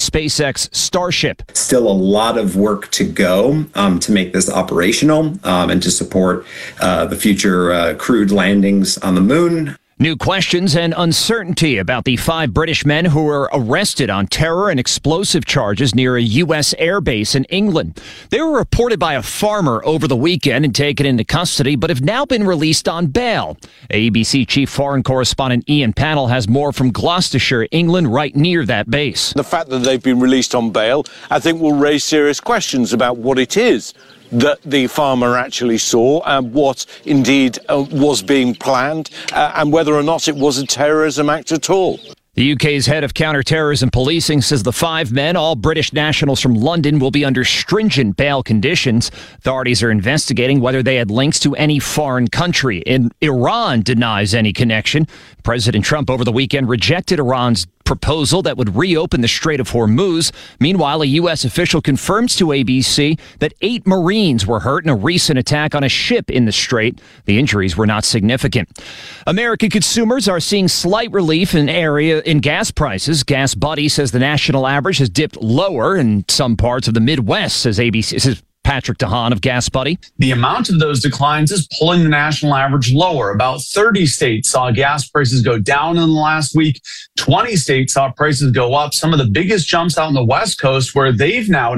SpaceX Starship. Still a lot of work to go to make this operational and to support the future crewed landings on the moon. New questions and uncertainty about the 5 British men who were arrested on terror and explosive charges near a U.S. airbase in England. They were reported by a farmer over the weekend and taken into custody, but have now been released on bail. ABC chief foreign correspondent Ian Pannell has more from Gloucestershire, England, right near that base. The fact that they've been released on bail, I think, will raise serious questions about what it is that the farmer actually saw and what indeed was being planned and whether or not it was a terrorism act at all. The UK's head of counter-terrorism policing says the 5 men, all British nationals from London, will be under stringent bail conditions. Authorities are investigating whether they had links to any foreign country. And Iran denies any connection. President Trump over the weekend rejected Iran's proposal that would reopen the Strait of Hormuz. Meanwhile, a U.S. official confirms to ABC that 8 Marines were hurt in a recent attack on a ship in the strait. The injuries were not significant. American consumers are seeing slight relief in gas prices. Gas Buddy says the national average has dipped lower in some parts of the Midwest, says ABC. Says Patrick DeHaan of Gas Buddy. The amount of those declines is pulling the national average lower. About 30 states saw gas prices go down in the last week. 20 states saw prices go up. Some of the biggest jumps out on the West Coast, where they've now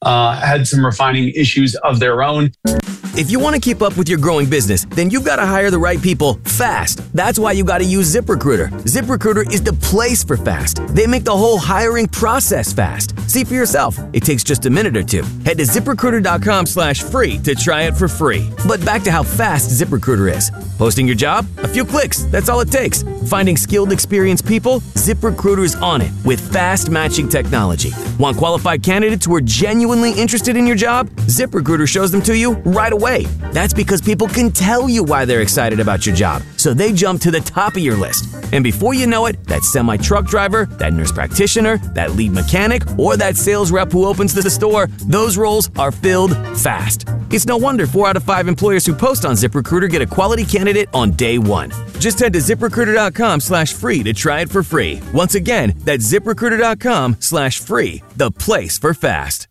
had some refining issues of their own. If you want to keep up with your growing business, then you've got to hire the right people fast. That's why you got to use ZipRecruiter. ZipRecruiter is the place for fast. They make the whole hiring process fast. See for yourself. It takes just a minute or two. Head to ZipRecruiter.com/free to try it for free. But back to how fast ZipRecruiter is. Posting your job? A few clicks. That's all it takes. Finding skilled, experienced people? ZipRecruiter's on it with fast matching technology. Want qualified candidates who are genuinely interested in your job? ZipRecruiter shows them to you right away. That's because people can tell you why they're excited about your job, so they jump to the top of your list. And before you know it, that semi-truck driver, that nurse practitioner, that lead mechanic, or that sales rep who opens the store, those roles are filled fast. It's no wonder 4 out of 5 employers who post on ZipRecruiter get a quality candidate on day one. Just head to ZipRecruiter.com/free to try it for free. Once again, that's ZipRecruiter.com/free, the place for fast.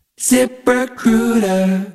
ZipRecruiter.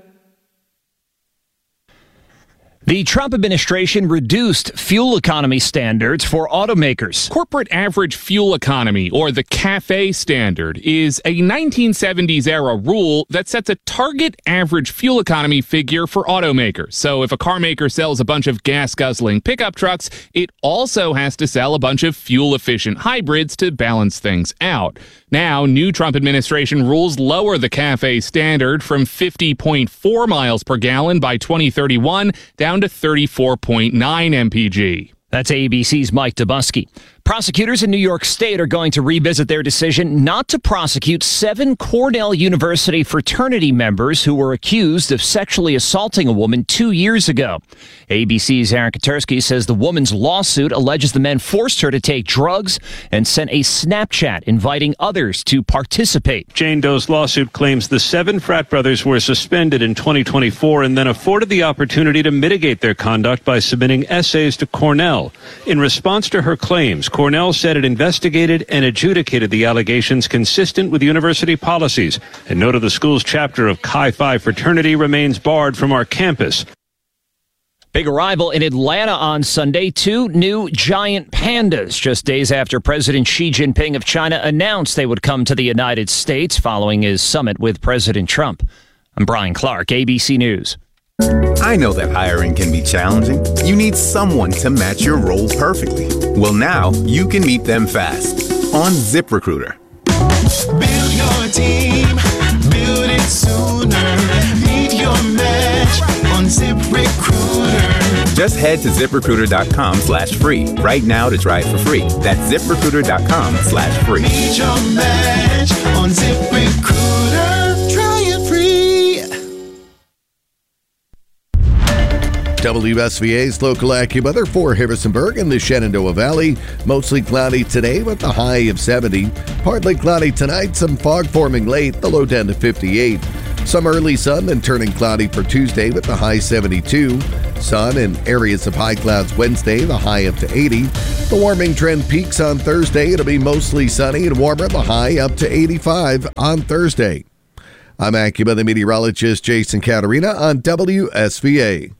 The Trump administration reduced fuel economy standards for automakers. Corporate average fuel economy, or the CAFE standard, is a 1970s-era rule that sets a target average fuel economy figure for automakers. So if a car maker sells a bunch of gas-guzzling pickup trucks, it also has to sell a bunch of fuel-efficient hybrids to balance things out. Now, new Trump administration rules lower the CAFE standard from 50.4 miles per gallon by 2031 down to 34.9 mpg. That's ABC's Mike Dubusky. Prosecutors in New York State are going to revisit their decision not to prosecute 7 Cornell University fraternity members who were accused of sexually assaulting a woman 2 years ago. ABC's Aaron Katursky says the woman's lawsuit alleges the men forced her to take drugs and sent a Snapchat inviting others to participate. Jane Doe's lawsuit claims the 7 frat brothers were suspended in 2024 and then afforded the opportunity to mitigate their conduct by submitting essays to Cornell. In response to her claims, Cornell said it investigated and adjudicated the allegations consistent with university policies and noted the school's chapter of Chi Phi fraternity remains barred from our campus. Big arrival in Atlanta on Sunday. 2 new giant pandas, just days after President Xi Jinping of China announced they would come to the United States following his summit with President Trump. I'm Brian Clark, ABC News. I know that hiring can be challenging. You need someone to match your role perfectly. Well, now you can meet them fast on ZipRecruiter. Build your team, build it sooner. Meet your match on ZipRecruiter. Just head to ZipRecruiter.com/free right now to try it for free. That's ZipRecruiter.com/free. Meet your match on ZipRecruiter. Try it free. WSVA's local AccuWeather for Harrisonburg and the Shenandoah Valley. Mostly cloudy today with a high of 70. Partly cloudy tonight, some fog forming late, the low down to 58. Some early sun, then turning cloudy for Tuesday with the high 72. Sun and areas of high clouds Wednesday, the high up to 80. The warming trend peaks on Thursday. It'll be mostly sunny and warmer, the high up to 85 on Thursday. I'm AccuWeather meteorologist Jason Caterina on WSVA.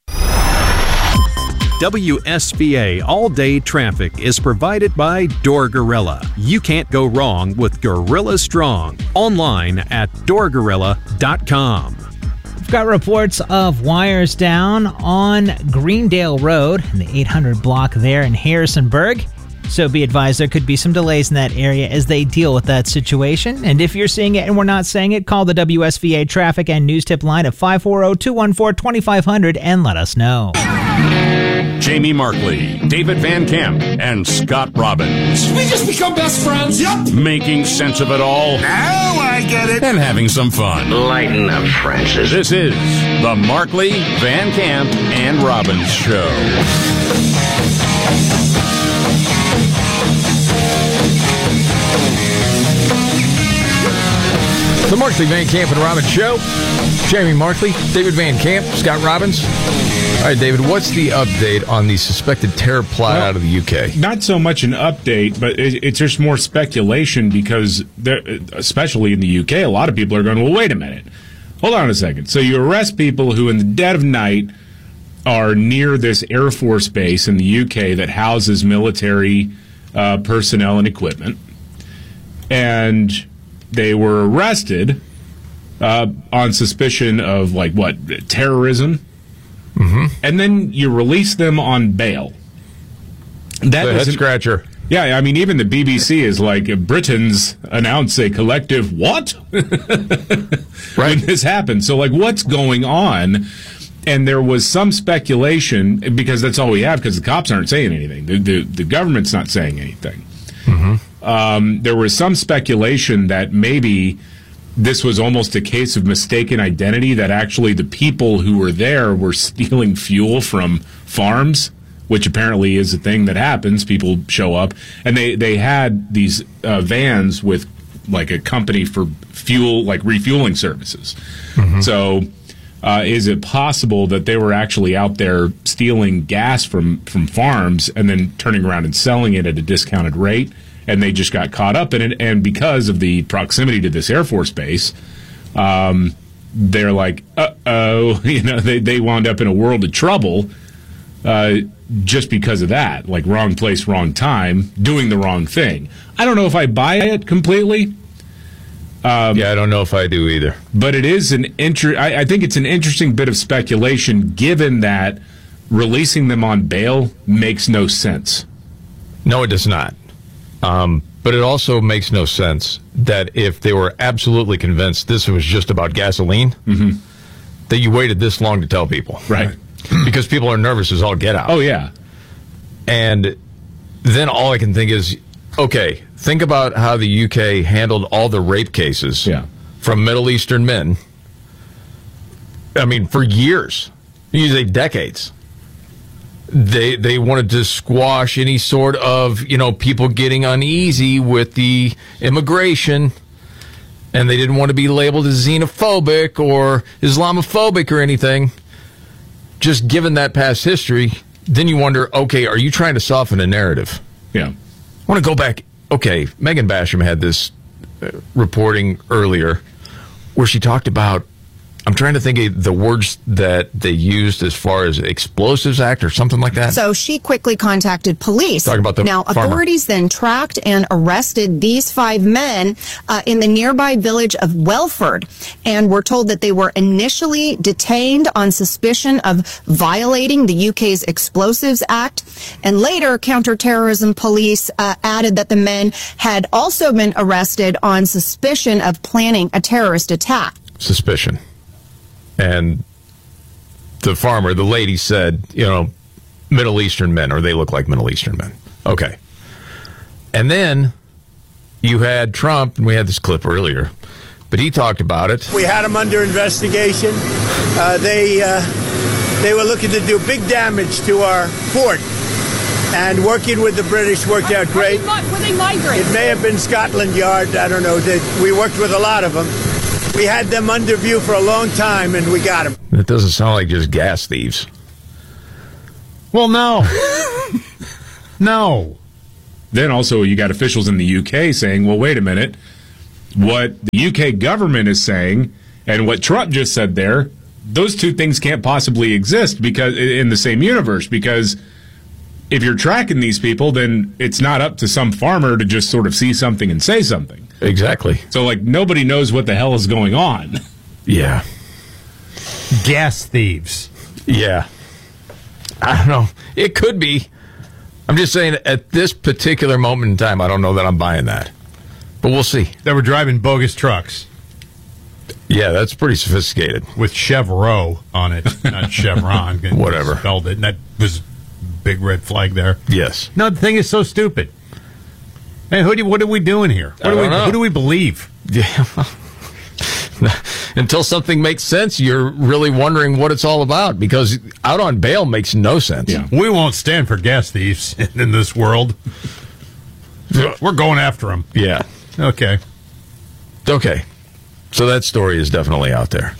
WSVA all-day traffic is provided by Door Gorilla. You can't go wrong with Gorilla Strong. Online at doorgorilla.com. We've got reports of wires down on Greendale Road in the 800 block there in Harrisonburg. So be advised, there could be some delays in that area as they deal with that situation. And if you're seeing it and we're not saying it, call the WSVA traffic and news tip line at 540-214-2500 and let us know. Jamie Markley, David Van Camp, and Scott Robbins. We just become best friends. Yep. Making sense of it all. Now I get it. And having some fun. Lighten up, Francis. This is the Markley, Van Camp, and Robbins Show. The Markley, Van Camp, and Robbins Show. Jamie Markley, David Van Camp, Scott Robbins. All right, David, what's the update on the suspected terror plot out of the UK? Not so much an update, but it's just more speculation because, especially in the UK, a lot of people are going, well, wait a minute. Hold on a second. So you arrest people who in the dead of night are near this Air Force base in the UK that houses military personnel and equipment. And they were arrested on suspicion of, like, what, terrorism? Mm-hmm. And then you release them on bail. That head scratcher. Yeah, I mean, even the BBC is like, Britons announce a collective what? Right. When this happened. So, like, what's going on? And there was some speculation, because that's all we have, because the cops aren't saying anything. The government's not saying anything. Mm-hmm. There was some speculation that maybe this was almost a case of mistaken identity, that actually the people who were there were stealing fuel from farms, which apparently is a thing that happens. People show up, and they had these vans with, like, a company for fuel, like refueling services. Mm-hmm. So is it possible that they were actually out there stealing gas from farms and then turning around and selling it at a discounted rate? And they just got caught up in it, and because of the proximity to this Air Force base, they're like, uh-oh, you know, they wound up in a world of trouble just because of that, like wrong place, wrong time, doing the wrong thing. I don't know if I buy it completely. Yeah, I don't know if I do either. But it is I think it's an interesting bit of speculation, given that releasing them on bail makes no sense. No, it does not. But it also makes no sense that if they were absolutely convinced this was just about gasoline, mm-hmm. that you waited this long to tell people. Right. Because people are nervous as all get out. Oh, yeah. And then all I can think is, okay, think about how the UK handled all the rape cases from Middle Eastern men. I mean, for years, usually decades. They wanted to squash any sort of, people getting uneasy with the immigration, and they didn't want to be labeled as xenophobic or Islamophobic or anything. Just given that past history, then you wonder, okay, are you trying to soften a narrative? Yeah. I want to go back. Okay, Megan Basham had this reporting earlier where she talked about, I'm trying to think of the words that they used as far as Explosives Act or something like that. So she quickly contacted police. Talking about the now, authorities then tracked and arrested these 5 men in the nearby village of Welford, and were told that they were initially detained on suspicion of violating the UK's Explosives Act. And later, counterterrorism police added that the men had also been arrested on suspicion of planning a terrorist attack. Suspicion. And the lady said, Middle Eastern men, or they look like Middle Eastern men. Okay. And then you had Trump, and we had this clip earlier, but he talked about it. We had them under investigation. They were looking to do big damage to our fort. And working with the British worked out great. Were they migrants? It may have been Scotland Yard. I don't know. We worked with a lot of them. We had them under view for a long time, and we got them. It doesn't sound like just gas thieves. Well, no. No. Then also you got officials in the UK saying, well, wait a minute. What the UK government is saying and what Trump just said there, those two things can't possibly exist because in the same universe, because if you're tracking these people, then it's not up to some farmer to just sort of see something and say something. Exactly. So, like, nobody knows what the hell is going on. Yeah. Gas thieves. Yeah. I don't know. It could be. I'm just saying, at this particular moment in time, I don't know that I'm buying that. But we'll see. They were driving bogus trucks. Yeah, that's pretty sophisticated. With Chevrolet on it, not Chevron. Whatever. Spelled it, and that was big red flag there. Yes. No, the thing is so stupid. Hey, what are we doing here? Who do we believe? Yeah. Until something makes sense, you're really wondering what it's all about, because out on bail makes no sense. Yeah. We won't stand for gas thieves in this world. We're going after them. Yeah. Okay. So that story is definitely out there.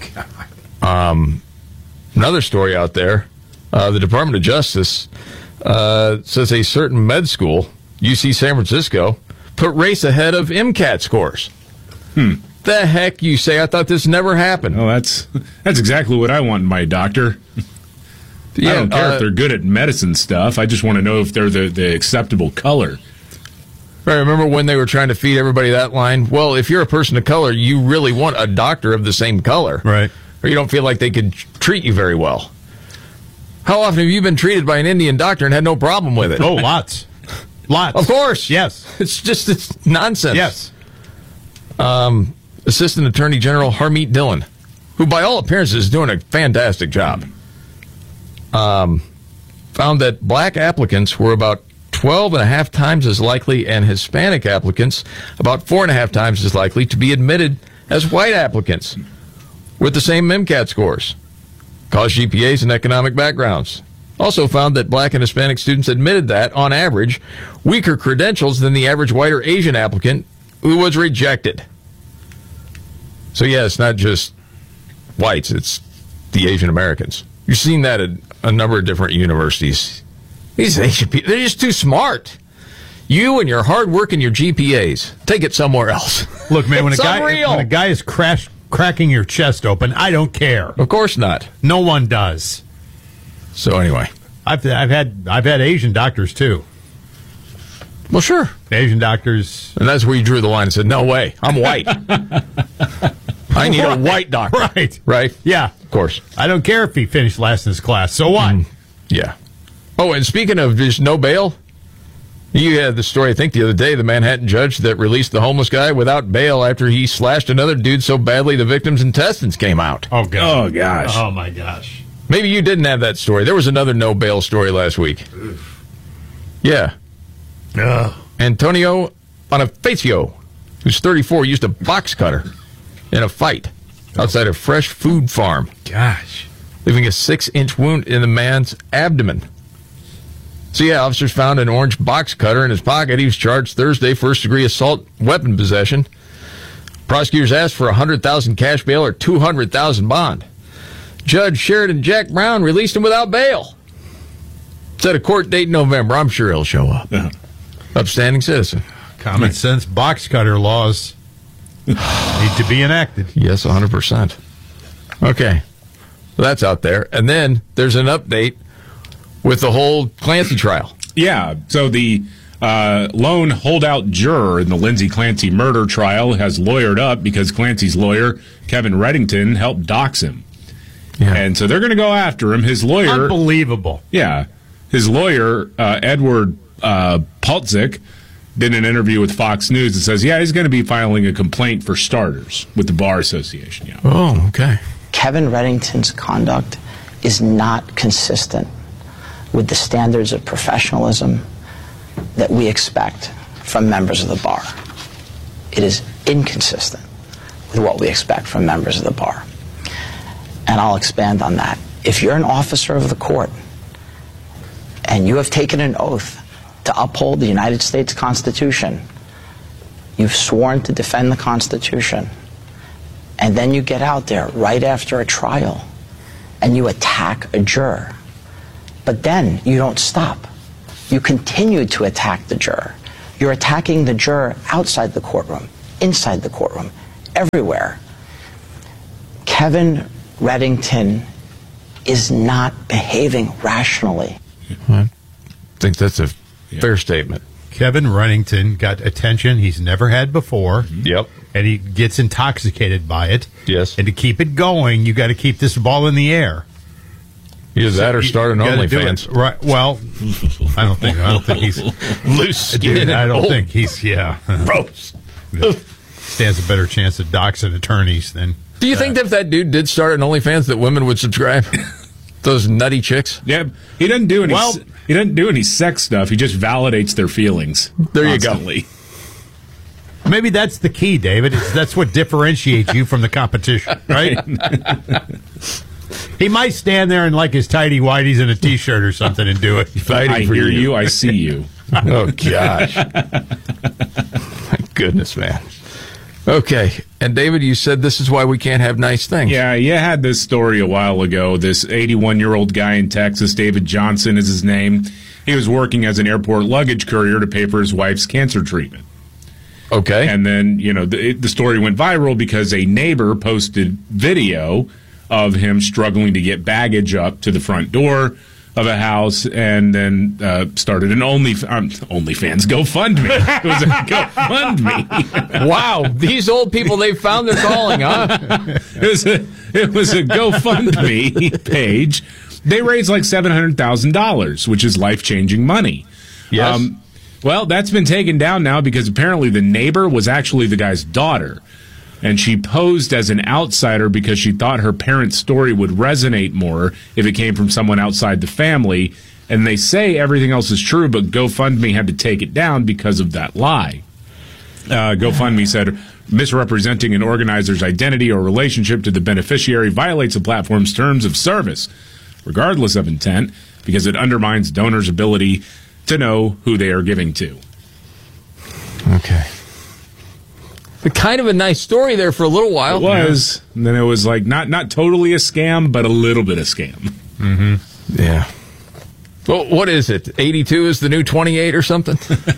Another story out there, the Department of Justice says a certain med school, UC San Francisco, put race ahead of MCAT scores. The heck, you say? I thought this never happened. Oh, that's exactly what I want in my doctor. Yeah, I don't care if they're good at medicine stuff. I just want to know if they're the acceptable color. Right, remember when they were trying to feed everybody that line? Well, if you're a person of color, you really want a doctor of the same color. Right. Or you don't feel like they could treat you very well. How often have you been treated by an Indian doctor and had no problem with it? Oh, lots. Lots. Of course. Yes. It's nonsense. Yes. Assistant Attorney General Harmeet Dillon, who by all appearances is doing a fantastic job, found that black applicants were about 12.5 times as likely and Hispanic applicants about 4.5 times as likely to be admitted as white applicants with the same MCAT scores, college GPAs, and economic backgrounds. Also found that black and Hispanic students admitted that, on average, weaker credentials than the average white or Asian applicant who was rejected. So, yeah, it's not just whites, it's the Asian Americans. You've seen that at a number of different universities. These Asian people, they're just too smart. You and your hard work and your GPAs, take it somewhere else. Look, man, when a guy is cracking your chest open, I don't care. Of course not. No one does. So anyway, I've had Asian doctors too. Well, sure, Asian doctors, and that's where you drew the line and said, "No way, I'm white. I need a white doctor." Right? Yeah, of course. I don't care if he finished last in his class. So what? Yeah. Oh, and speaking of just no bail, you had the story, I think, the other day, the Manhattan judge that released the homeless guy without bail after he slashed another dude so badly the victim's intestines came out. Oh, God. Oh, gosh. Oh, my gosh. Maybe you didn't have that story. There was another no bail story last week. Yeah. Antonio Bonifacio, who's 34, used a box cutter in a fight outside a fresh food farm. Gosh. Leaving a 6-inch wound in the man's abdomen. So, yeah, officers found an orange box cutter in his pocket. He was charged Thursday, first-degree assault weapon possession. Prosecutors asked for $100,000 cash bail or $200,000 bond. Judge Sheridan Jack Brown released him without bail. Set a court date in November. I'm sure he'll show up. Yeah. Upstanding citizen. Common sense box cutter laws need to be enacted. Yes, 100%. Okay. Well, that's out there. And then there's an update with the whole Clancy trial. Yeah. So the lone holdout juror in the Lindsay Clancy murder trial has lawyered up because Clancy's lawyer, Kevin Reddington, helped dox him. Yeah. And so they're going to go after him. His lawyer... Unbelievable. Yeah. His lawyer, Edward Paltzik, did an interview with Fox News that says, he's going to be filing a complaint for starters with the Bar Association. Yeah. Oh, okay. Kevin Reddington's conduct is not consistent with the standards of professionalism that we expect from members of the bar. It is inconsistent with what we expect from members of the bar. And I'll expand on that. If you're an officer of the court and you have taken an oath to uphold the United States Constitution, you've sworn to defend the Constitution, and then you get out there right after a trial and you attack a juror, But then you don't stop. You continue to attack the juror. You're attacking the juror outside the courtroom, inside the courtroom, everywhere. Kevin Reddington is not behaving rationally. I think that's a fair statement. Kevin Reddington got attention he's never had before. Yep. And he gets intoxicated by it. Yes. And to keep it going, you got to keep this ball in the air. Either that or start an OnlyFans. Right. Well, I don't think he's loose skin. I don't think he's gross. Stands a better chance of doxing attorneys than. Do you think that if that dude did start an OnlyFans that women would subscribe? Those nutty chicks? Yeah, he doesn't do any. He doesn't do any sex stuff. He just validates their feelings. There constantly. You go. Maybe that's the key, David. That's what differentiates you from the competition, right? He might stand there in like his tighty whities and a t-shirt or something and do it. I hear you. I see you. Oh gosh! My goodness, man. Okay, and David, you said this is why we can't have nice things. Yeah, you had this story a while ago. This 81-year-old guy in Texas, David Johnson is his name. He was working as an airport luggage courier to pay for his wife's cancer treatment. Okay. And then, the story went viral because a neighbor posted video of him struggling to get baggage up to the front door of a house, and then started an OnlyFans GoFundMe. It was a GoFundMe. Wow, these old people, they found their calling, huh? It was a GoFundMe page. They raised like $700,000, which is life-changing money. Yes. Well, that's been taken down now because apparently the neighbor was actually the guy's daughter. And she posed as an outsider because she thought her parents' story would resonate more if it came from someone outside the family. And they say everything else is true, but GoFundMe had to take it down because of that lie. GoFundMe said misrepresenting an organizer's identity or relationship to the beneficiary violates the platform's terms of service, regardless of intent, because it undermines donors' ability to know who they are giving to. Okay. But kind of a nice story there for a little while. It was. And then it was like not totally a scam, but a little bit of scam. Mm-hmm. Yeah. Well, what is it? 82 is the new 28 or something?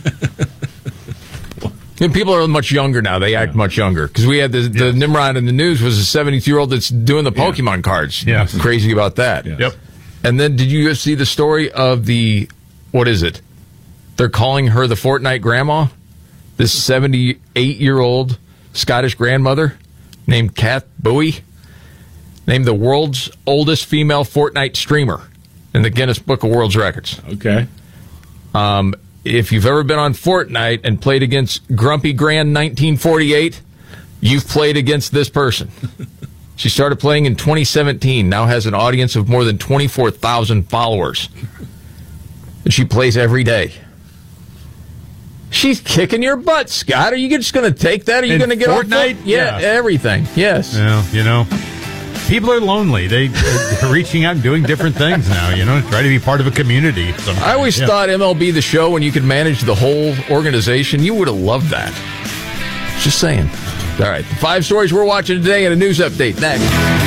And people are much younger now. They act much younger. Because we had the Nimrod in the news was a 72-year-old that's doing the Pokemon cards. Yeah. Crazy about that. Yes. Yep. And then did you see the story of what is it? They're calling her the Fortnite grandma? This 78-year-old Scottish grandmother named Kath Bowie, named the world's oldest female Fortnite streamer in the Guinness Book of World Records. Okay. If you've ever been on Fortnite and played against Grumpy Grand 1948, you've played against this person. She started playing in 2017, now has an audience of more than 24,000 followers. And she plays every day. She's kicking your butt, Scott. Are you just going to take that? Are you going to get Fortnite? Off? Yeah, everything. Yes. Well, people are lonely. They're reaching out and doing different things now, try to be part of a community. I always thought MLB The Show, when you could manage the whole organization, you would have loved that. Just saying. All right. The 5 stories we're watching today and a news update next.